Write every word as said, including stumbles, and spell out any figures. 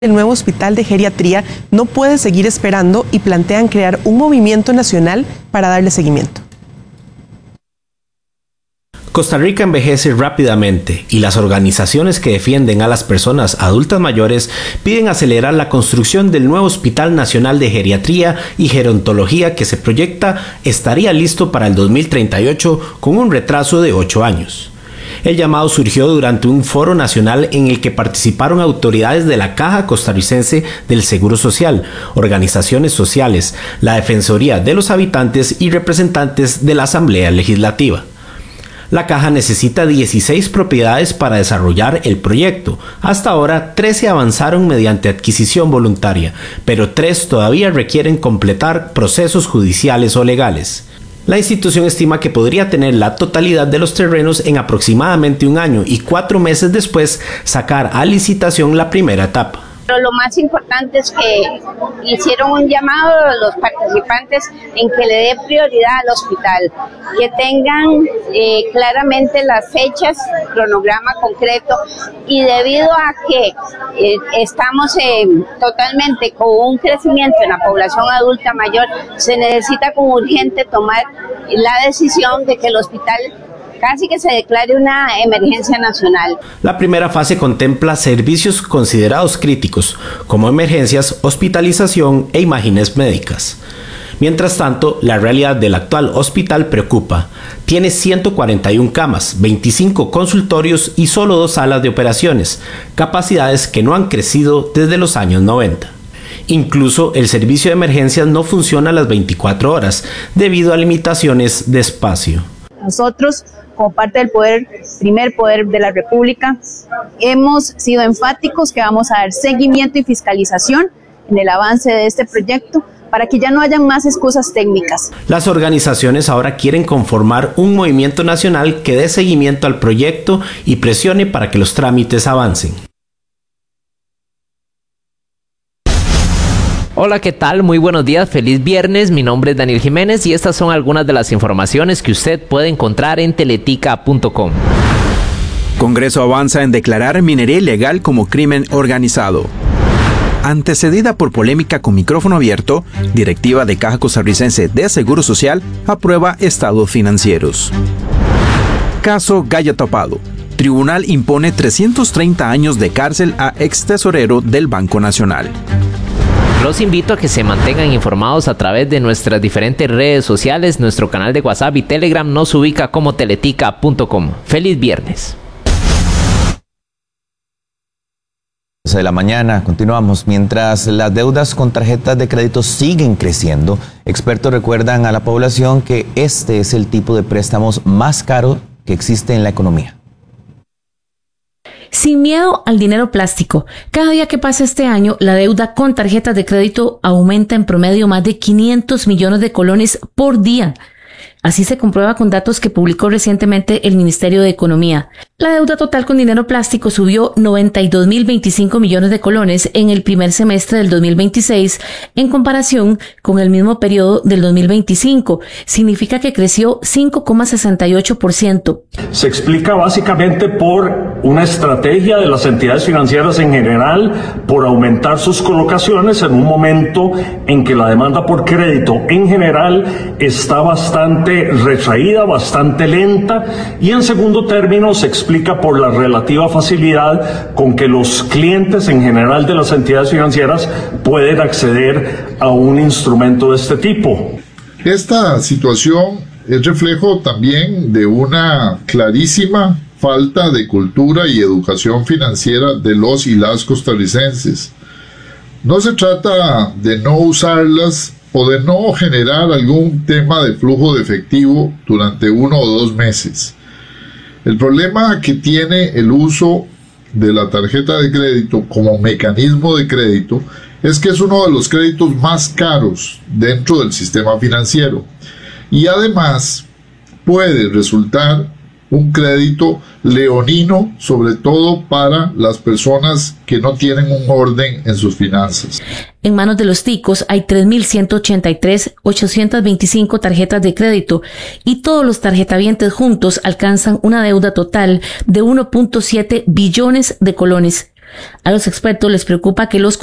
El nuevo hospital de geriatría no puede seguir esperando y plantean crear un movimiento nacional para darle seguimiento. Costa Rica envejece rápidamente y las organizaciones que defienden a las personas adultas mayores piden acelerar la construcción del nuevo Hospital Nacional de Geriatría y Gerontología que se proyecta estaría listo para el dos mil treinta y ocho con un retraso de ocho años. El llamado surgió durante un foro nacional en el que participaron autoridades de la Caja Costarricense del Seguro Social, organizaciones sociales, la Defensoría de los Habitantes y representantes de la Asamblea Legislativa. La Caja necesita dieciséis propiedades para desarrollar el proyecto. Hasta ahora, trece avanzaron mediante adquisición voluntaria, pero tres todavía requieren completar procesos judiciales o legales. La institución estima que podría tener la totalidad de los terrenos en aproximadamente un año y cuatro meses después sacar a licitación la primera etapa. Pero lo más importante es que hicieron un llamado a los participantes en que le dé prioridad al hospital, que tengan eh, claramente las fechas, cronograma concreto, y debido a que eh, estamos eh, totalmente con un crecimiento en la población adulta mayor, se necesita como urgente tomar la decisión de que el hospital casi que se declare una emergencia nacional. La primera fase contempla servicios considerados críticos, como emergencias, hospitalización e imágenes médicas. Mientras tanto, la realidad del actual hospital preocupa. Tiene ciento cuarenta y una camas, veinticinco consultorios y solo dos salas de operaciones, capacidades que no han crecido desde los años noventa. Incluso el servicio de emergencias no funciona a las veinticuatro horas, debido a limitaciones de espacio. Nosotros, como parte del poder, primer poder de la República, hemos sido enfáticos que vamos a dar seguimiento y fiscalización en el avance de este proyecto para que ya no hayan más excusas técnicas. Las organizaciones ahora quieren conformar un movimiento nacional que dé seguimiento al proyecto y presione para que los trámites avancen. Hola, ¿qué tal? Muy buenos días, feliz viernes, mi nombre es Daniel Jiménez y estas son algunas de las informaciones que usted puede encontrar en teletica punto com. Congreso avanza en declarar minería ilegal como crimen organizado. Antecedida por polémica con micrófono abierto, directiva de Caja Costarricense de Seguro Social aprueba estados financieros. Caso Gallo Tapado. Tribunal impone trescientos treinta años de cárcel a ex tesorero del Banco Nacional. Los invito a que se mantengan informados a través de nuestras diferentes redes sociales. Nuestro canal de WhatsApp y Telegram nos ubica como teletica punto com. ¡Feliz viernes! De la mañana, continuamos. Mientras las deudas con tarjetas de crédito siguen creciendo, expertos recuerdan a la población que este es el tipo de préstamos más caro que existe en la economía. Sin miedo al dinero plástico, cada día que pasa este año, la deuda con tarjetas de crédito aumenta en promedio más de quinientos millones de colones por día. Así se comprueba con datos que publicó recientemente el Ministerio de Economía. La deuda total con dinero plástico subió noventa y dos mil veinticinco millones de colones en el primer semestre del dos mil veintiséis en comparación con el mismo periodo del dos mil veinticinco. Significa que creció cinco coma sesenta y ocho por ciento. Se explica básicamente por una estrategia de las entidades financieras en general por aumentar sus colocaciones en un momento en que la demanda por crédito en general está bastante retraída, bastante lenta, y en segundo término se explica por la relativa facilidad con que los clientes en general de las entidades financieras pueden acceder a un instrumento de este tipo. Esta situación es reflejo también de una clarísima falta de cultura y educación financiera de los y las costarricenses. No se trata de no usarlas o de no generar algún tema de flujo de efectivo durante uno o dos meses. El problema que tiene el uso de la tarjeta de crédito como mecanismo de crédito es que es uno de los créditos más caros dentro del sistema financiero y además puede resultar un crédito leonino, sobre todo para las personas que no tienen un orden en sus finanzas. En manos de los ticos hay tres mil ciento ochenta y tres mil ochocientas veinticinco tarjetas de crédito y todos los tarjetavientes juntos alcanzan una deuda total de uno punto siete billones de colones. A los expertos les preocupa que los